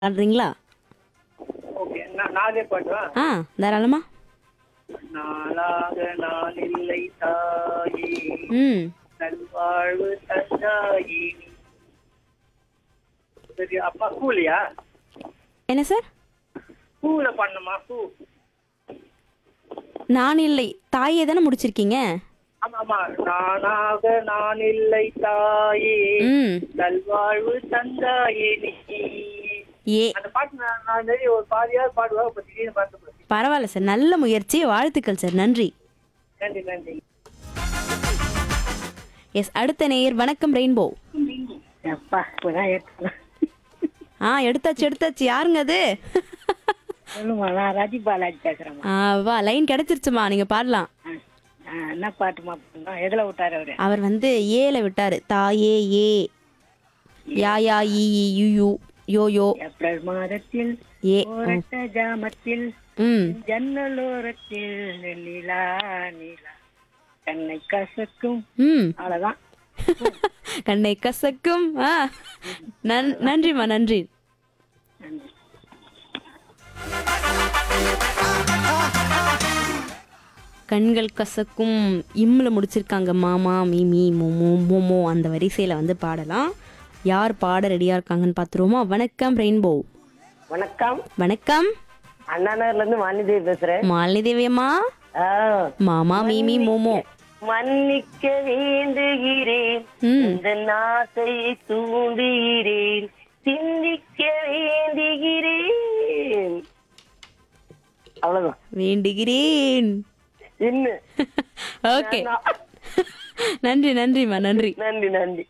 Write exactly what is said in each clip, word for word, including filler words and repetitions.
பாடுறீங்களா? Okay. நான் நானே பாடுவா? ஆ தாராளமா. நாளாக நான் இல்லை தாயே, ம் நல்வாழ்வு தந்தாயே. சரி, அப்பா கூலியா? என்ன சார்? பூல பண்ணுமா? பூ. நான் இல்லை தாயே தானே முடிச்சிருக்கீங்க. ஆமா ஆமா. நானாக நான் இல்லை தாயே, ம் நல்வாழ்வு தந்தாயே நீ. ஏ அந்த பாட்டு நான் நான் நிறைய ஒரு பாதியாவது பாடுவா, இப்ப திடீர்னு பாட்டு போச்சு. பரவாயில்ல சார், நல்ல முயற்சி, வாழ்த்துக்கள் சார், நன்றி. நன்றி நன்றி. எஸ், அடுத்த நேயர். வணக்கம் ரெயின்போ. அப்பா இப்பதான் ஏற்கலாம். ஆ எடுத்தாச்சு எடுத்தாச்சு. யாருங்க அது? சொல்லுமா, நான் ராஜி பாலாஜி பேசுறேம்மா. ஆ வா, லைன் கிடைச்சிருச்சுமா, நீங்க பாடலாம். ஆ, என்ன பாட்டுமா பண்ணோம்? எதுல விட்டாரு அவரு? அவர் வந்து ஏல விட்டாரு. தாயே ஏ, யா யா ஈ ஈ, you you, yo yo, April மாதத்தில் ஏ. ஓரட்ட ஜாமத்தில் ம் ஜன்னலோரத்தில் நிலா நிலா கண்ணை கசக்கும். ம் அவ்வளவுதான். கண்ணை கசக்கும். ஆ நன்- நன்றிம்மா, நன்றி. கண்கள் கசக்கும் இம்ல முடிச்சிருக்காங்க. மாமா மீமி மோமோ மோமோ அந்த வரிசையில வந்து பாடலாம். யார் பாட ரெடியா இருக்காங்கன்னு பார்த்துருவோமா? வணக்கம் ரெயின்போ. வணக்கம். வணக்கம் அண்ணா நகர்ல இருந்து வாணிதேவி பேசுறேன். மாலினி தேவியம்மா. ஆ, மாமா மீமி மோமோ. மன்னிக்க வேண்டுகிறேன், ம் இந்த நாசை தூண்டுகிறேன், சிந்திக்க வேண்டுகிறேன். அவ்வளவுதான். வேண்டுகிறேன். இன்னும் ஓகே, நன்றி நன்றிம்மா, நன்றி. நன்றி நன்றி.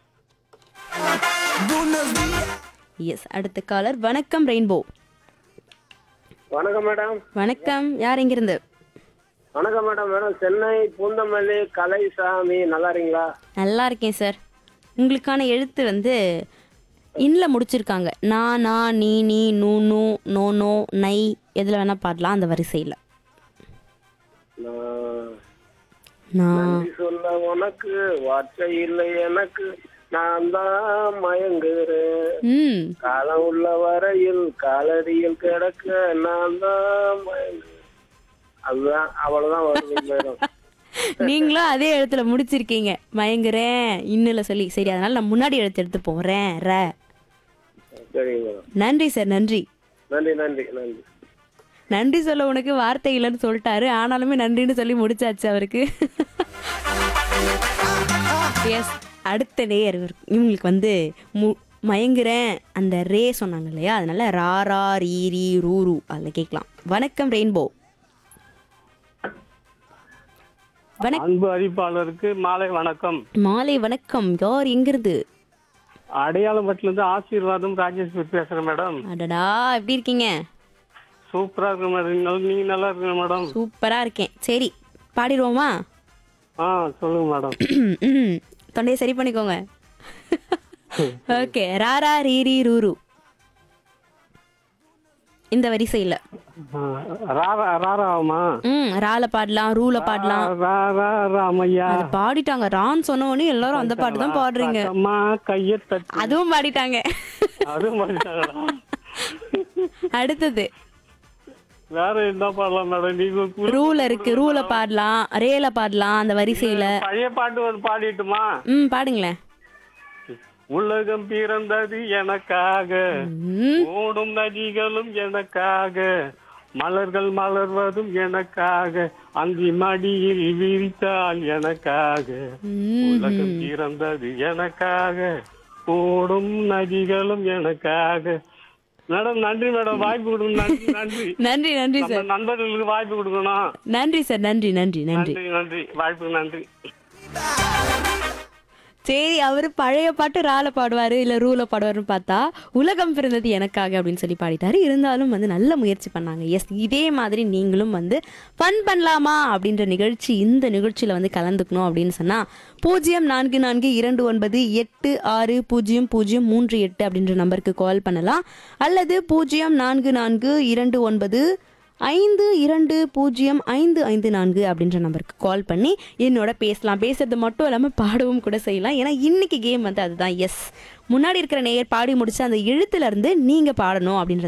எஸ், அடுத்த காலர். வணக்கம் ரெயின்போ. வணக்கம் மேடம். வணக்கம், யார் எங்கிருந்து? வணக்கம் மேடம். மேடம் சென்னை பூந்தமல்லி கலைசாமி, நல்லா இருக்கீங்களா? நல்லா இருக்கேன் சார். உங்களுக்கான எழுத்து வந்து இன்ல முடிச்சிருக்காங்க. நா நா நீ நீ நூ நூ நோ நோ நை, எதில் வேணா பாடலாம் அந்த வரிசையில். நான் நான் நன்றி சொல்ல உனக்கு வார்த்தை இல்லை எனக்கு, நான் தான் மயங்குறேன். ம் காலம் உள்ள வரையில் காலடியில் கிடக்க நான் தான் மயங்குறேன். அதுதான், அவ்வளவுதான் வருது மேடம். நீங்களும் அதே எழுத்துல முடிச்சிருக்கீங்க. மயங்குறேன் இன்னுல சொல்லி. சரி, அதனால நான் முன்னாடி எழுத்து எடுத்து போறேன். ர. சரிங்க மேடம். நன்றி சார், நன்றி. நன்றி நன்றி நன்றி. நன்றி சொல்ல உனக்கு வார்த்தை இல்லைன்னு சொல்லிட்டாரு. ஆனாலுமே நன்றின்னு சொல்லி முடிச்சாச்சு அவருக்கு. எஸ், அடுத்த நேயர். இவர்- இவங்களுக்கு வந்து மு மயங்குறேன் அந்த ரே சொன்னாங்க இல்லையா, அதனால ரா ரா ரீ ரீ ரூ ரூ அதில் கேட்கலாம். வணக்கம் ரெயின்போ. வணக்கம். அன்பு அறிவிப்பாளருக்கு மாலை வணக்கம். மாலை வணக்கம். யார் எங்கிருந்து? அடையாளம்பட்டில இருந்து ஆசீர்வாதம் ராஜேஷ் பேசுறேன் மேடம். அடடா, எப்படி இருக்கீங்க? சூப்பரா இருக்கு மேடம். நல்- நீங்க நல்லா இருக்கீங்க மேடம்? சூப்பரா இருக்கேன். சரி, பாடிடுவோமா? ஆ சொல்லுங்க மேடம். ம், தொண்டையை சரி பண்ணிக்கோங்க. ஓகே, ராரா ரீரி ரூரு இந்த வரிசையில். ஆ, ராரா ராராமா? ம் ரால பாடலாம், ரூல பாடலாம். ரா ரா ராமையா. அது பாடிட்டாங்க. ரான்னு சொன்ன உடனே எல்லாரும் அந்த பாட்டு தான் பாடுறீங்க. அம்மா கையை தட்டி. அதுவும் பாடிட்டாங்க. அதுவும் பண்ணிட்டாங்களா? அடுத்தது வேற என்ன பாடலாம் மேடம்? நீங்க குறி- ரூல இருக்கு. ரூல பாடலாம், ரேல பாடலாம் அந்த வரிசையில. பழைய பாட்டு ஒரு பாடிட்டுமா? ம் பாடுங்களேன். உலகம் பிறந்தது எனக்காக, ம் ஓடும் நதிகளும் எனக்காக, மலர்கள் மலர்வதும் எனக்காக, அந்தி மடியில் விரித்தால் எனக்காக, ம் உலகம் பிறந்தது எனக்காக, ஓடும் நதிகளும் எனக்காக. மேடம் நன்றி மேடம், வாய்ப்பு கொடுங்க. நன்றி நன்றி. நன்றி நன்றி நம்ம சார். நண்பர்களுக்கு வாய்ப்பு கொடுக்கணும். நன்றி சார், நன்றி நன்றி நன்றி. நன்றி நன்றி, வாய்ப்புக்கு நன்றி. சரி, அவரு பழைய பாட்டு ரால பாடுவாரு இல்ல ரூல பாடுவாருன்னு பார்த்தா உலகம் பிறந்தது எனக்காக அப்படின்னு சொல்லி பாடிட்டாரு. இருந்தாலும் வந்து நல்ல முயற்சி பண்ணாங்க. எஸ், இதே மாதிரி நீங்களும் வந்து ஃபன் பண்ணலாமா அப்படின்ற நிகழ்ச்சி, இந்த நிகழ்ச்சியில வந்து கலந்துக்கணும் அப்படின்னு சொன்னா பூஜ்ஜியம் நான்கு நான்கு இரண்டு ஒன்பது எட்டு ஆறு பூஜ்ஜியம் பூஜ்ஜியம் மூன்று எட்டு அப்படின்ற நம்பருக்கு கால் பண்ணலாம். அல்லது பூஜ்ஜியம் நான்கு நான்கு இரண்டு ஒன்பது ஐந்து இரண்டு பூஜ்ஜியம் ஐந்து ஐந்து நான்கு அப்படின்ற நம்பருக்கு கால் பண்ணி என்னோட பேசலாம். பேசுறது மட்டும் இல்லாமல் பாடவும் கூட செய்யலாம். ஏன்னா இன்னைக்கு கேம் வந்து அதுதான். எஸ், முன்னாடி இருக்கிற நேயர் பாடி முடிச்சு அந்த எழுத்துல இருந்து நீங்க பாடணும் அப்படின்றது